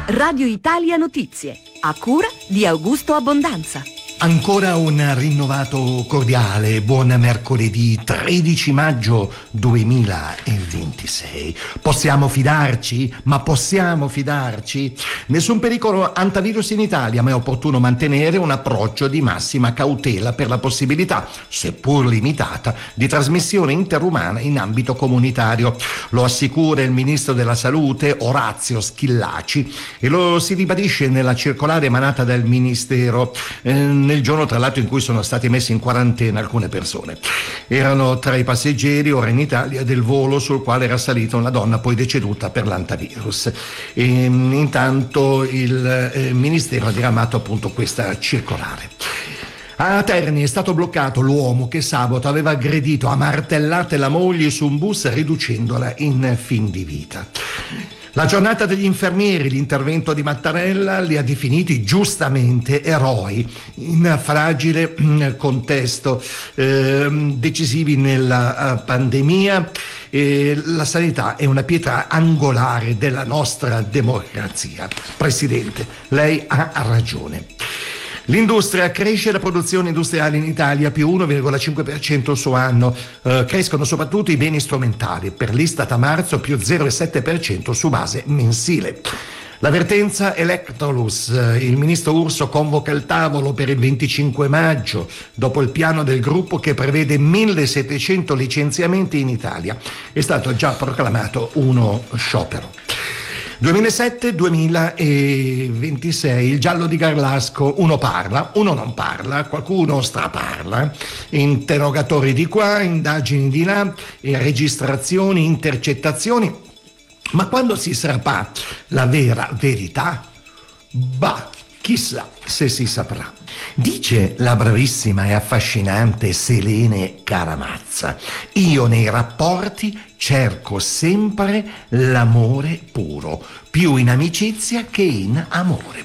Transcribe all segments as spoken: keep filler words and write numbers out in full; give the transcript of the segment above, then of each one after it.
Radio Italia Notizie, a cura di Augusto Abbondanza. Ancora un rinnovato cordiale buon mercoledì tredici maggio duemilaventisei. Possiamo fidarci? Ma possiamo fidarci? Nessun pericolo antivirus in Italia, ma è opportuno mantenere un approccio di massima cautela per la possibilità, seppur limitata, di trasmissione interumana in ambito comunitario. Lo assicura il ministro della Salute Orazio Schillaci e lo si ribadisce nella circolare emanata dal Ministero eh, nel giorno tra l'altro in cui sono stati messi in quarantena alcune persone. Erano tra i passeggeri ora in Italia del volo sul quale era salita una donna poi deceduta per l'antivirus. E, intanto il eh, Ministero ha diramato appunto questa circolare. A Terni è stato bloccato l'uomo che sabato aveva aggredito a martellate la moglie su un bus riducendola in fin di vita. La giornata degli infermieri, l'intervento di Mattarella li ha definiti giustamente eroi in fragile contesto, eh, decisivi nella uh, pandemia. Eh, la sanità è una pietra angolare della nostra democrazia. Presidente, lei ha ragione. L'industria cresce, la produzione industriale in Italia più uno virgola cinque per cento su anno, eh, crescono soprattutto i beni strumentali, per l'Istat a marzo più zero virgola sette per cento su base mensile. L'avvertenza Electrolux, il ministro Urso convoca il tavolo per il venticinque maggio, dopo il piano del gruppo che prevede millesettecento licenziamenti in Italia. È stato già proclamato uno sciopero. duemilasette duemilaventisei, il giallo di Garlasco, uno parla, uno non parla, qualcuno straparla, interrogatori di qua, indagini di là, registrazioni, intercettazioni, ma quando si saprà la vera verità? Bah, chissà se si saprà. Dice la bravissima e affascinante Selene Caramazza: io nei rapporti cerco sempre l'amore puro, più in amicizia che in amore.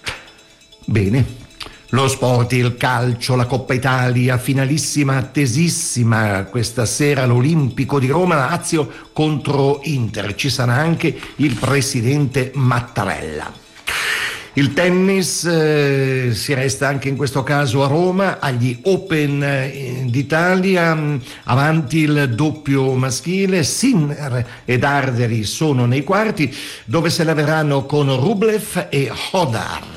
Bene, lo sport, il calcio, la Coppa Italia, finalissima attesissima questa sera l'Olimpico di Roma, Lazio contro Inter. Ci sarà anche il presidente Mattarella. Il tennis, eh, si resta anche in questo caso a Roma, agli Open eh, d'Italia, avanti il doppio maschile, Sinner ed Arderi sono nei quarti, dove se laveranno con Rublev e Hodar.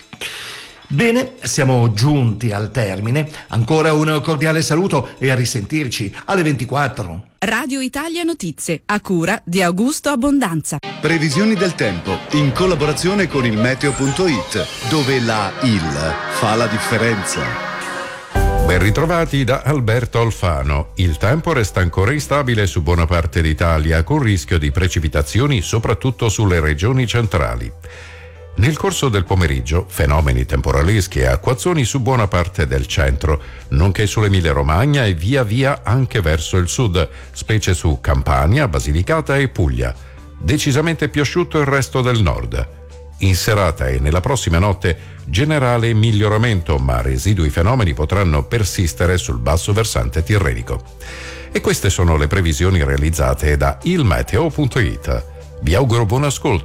Bene, siamo giunti al termine, ancora un cordiale saluto e a risentirci alle ventiquattro. Radio Italia Notizie, a cura di Augusto Abbondanza. Previsioni del tempo, in collaborazione con il meteo punto it, dove la I L fa la differenza. Ben ritrovati da Alberto Alfano. Il tempo resta ancora instabile su buona parte d'Italia, con rischio di precipitazioni soprattutto sulle regioni centrali. Nel corso del pomeriggio, fenomeni temporaleschi e acquazzoni su buona parte del centro, nonché sull'Emilia-Romagna e via via anche verso il sud, specie su Campania, Basilicata e Puglia. Decisamente più asciutto il resto del nord. In serata e nella prossima notte, generale miglioramento, ma residui fenomeni potranno persistere sul basso versante tirrenico. E queste sono le previsioni realizzate da il meteo punto it. Vi auguro buon ascolto.